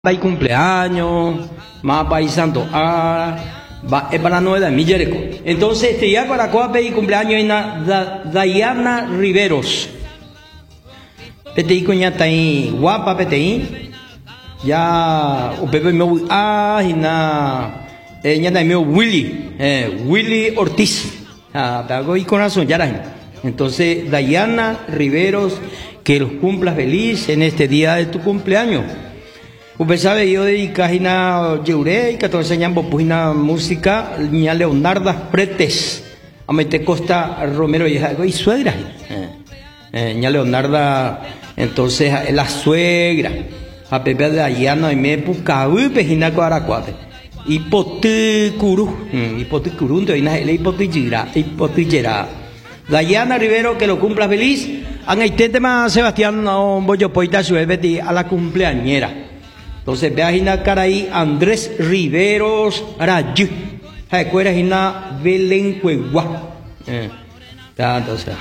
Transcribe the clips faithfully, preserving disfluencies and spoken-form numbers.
Hay cumpleaños, más país santo, ah, va, es para la novedad, mi Jerico. Entonces, este día para Coape y cumpleaños en la Dayana Riveros. Petei coña está ahí, guapa petei. Ya, o Pepe me ah, y na, eh, ya está mío Willy, eh, Willy Ortiz. Ah, pago y corazón, ya la. Entonces, Dayana Riveros, que los cumplas feliz en este día de tu cumpleaños. Usted sabe, yo dedicé a Yeuré y catorce años pues una música, niña Leonarda Fretes, a meter Costa Romero y, y suegra. Eh, niña Leonarda, entonces, la suegra, a Pepe de Ayano y me pucaú, pejina Coaracuate. Hipotecuru, hipotecuru, entonces, la hipotecera, hipotecera. Dayana Rivero, que lo cumpla feliz. Han este tema Sebastián Boyopoita, su bebé a la cumpleañera. Entonces, vea hina caray Andrés Riveros Arayu. Recuerda hina Belén Cuegua. Entonces,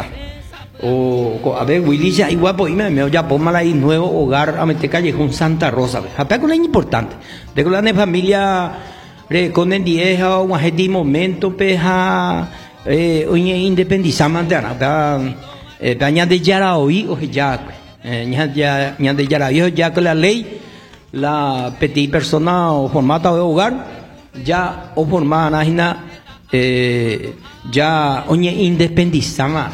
o a ver, Willy ya igual pues me ya póngala ahí nuevo hogar a meter callejón Santa Rosa. Japea con la importante. De con la familia con el dieja o un momento peja eh oye independizamos de ana. Eh daña de Yaraoí o ya ya ya de Yaraoí ya con la ley la petit persona o formata de hogar ya o formada na eh, ya oye independizama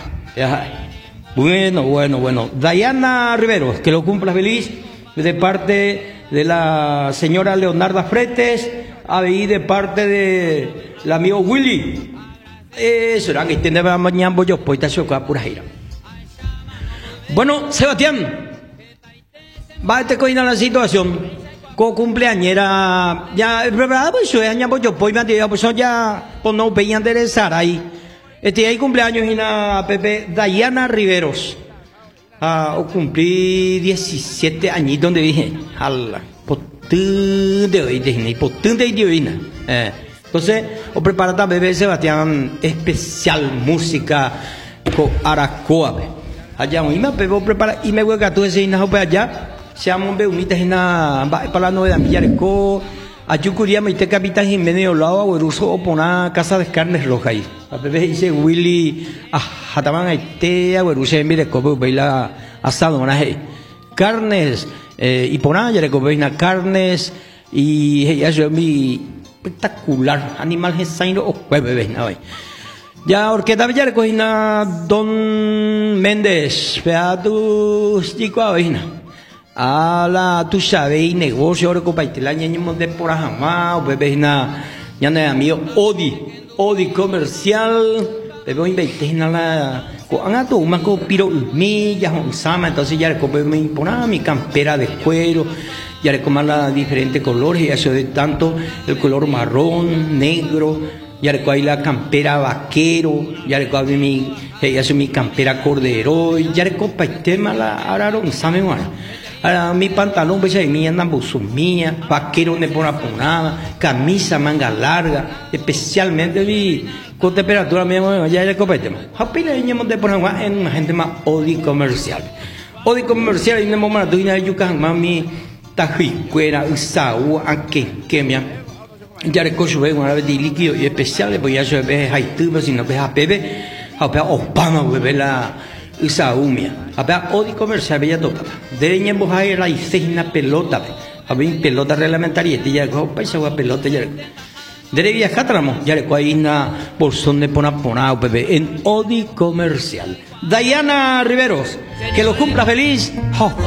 bueno bueno bueno Dayana Riveros, que lo cumpla feliz de parte de la señora Leonarda Fretes ahí de parte de el amigo Willy. Eso era que tiene mañana yo pues está choca pura gira. Bueno, Sebastián, va a te coger la situación co cumpleañera ya preparado pues yo año pues yo pues me digo pues ya pues no veía interesar ahí este hay cumpleaños y na Pepe Dayana Riveros ah o cumplí diecisiete añitos donde dije ala potente hoy de potente de hoy eh entonces o preparata Bebé Sebastián especial música co Aracoa allá y me Pepe prepara y me voy a tú ese hinajo para allá. Se llama un beunita en la para la novedad Millareco, a Yucuría, me te capitán Jiménez o lado, o ruso o pona casa de carnes roja ahí. A Pepe dice Willy, ah, hataman ahí te, o ruso en Millareco, baila asado, una hey. Carnes, eh, y pona, ya le cobeina carnes, y hey, eso es mi espectacular, animal gesaino o bebé, no hay. Ya, orquesta ya recogina Don Méndez, vea tus chicos avena. A la tu sabes y negocio ahora con la ñañemos de por ajamá o bebé na ya no es amigo Odi Odi comercial bebé invertir en la con a tu más con piro millas on sama entonces ya le compré me impona mi campera de cuero ya le coman las diferentes colores y eso de tanto el color marrón negro ya le coí la campera vaquero ya le coí mi ya soy mi campera cordero ya le compré tema la ahora on sama igual. Ahora, mi pantalón, pues ahí me andan buzumía, vaquero de por aponada, camisa manga larga, especialmente mi con temperatura mismo, ya ya competemos. Japila veníamos de por en una gente más odi comercial. Odi comercial y no me mando y yucan mami tajicuera, usaú, aunque quemia. Ya le cojo una vez de líquido y especial, pues ya se ve Haití, si no ves a Pepe, a Pepe Obama, bebé la esa umia, había odi comercial bella toca. Dereña bojar la isegna pelota, había pelota reglamentaria, ya go paisa gua pelota ya. Dere viajar tramo, ya le coaina bolsón de pona pona bebé en odi comercial. Dayana Riveros, que lo cumpla feliz.